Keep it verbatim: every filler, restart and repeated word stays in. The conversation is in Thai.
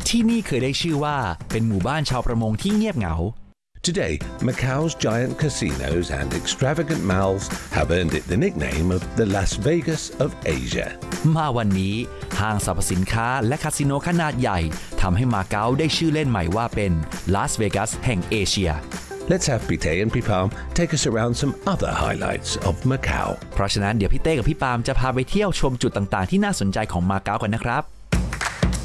ที่นี่เคยได้ชื่อว่าเป็นหมู่บ้านชาวประมงที่เงียบเหงา Today, Macau's giant casinos and extravagant malls have earned it the nickname of the Las Vegas of Asia. มาวันนี้ห้างสรรพสินค้าและคาสิโนขนาดใหญ่ทำให้มาเก๊าได้ชื่อเล่นใหม่ว่าเป็นลาสเวกัสแห่งเอเชีย Let's have Pite and Pipam take us around some other highlights of Macau. เพราะฉะนั้นเดี๋ยวพี่เต้กับพี่ปามจะพาไปเที่ยวชมจุดต่างๆที่น่าสนใจของมาเก๊ากันนะครับ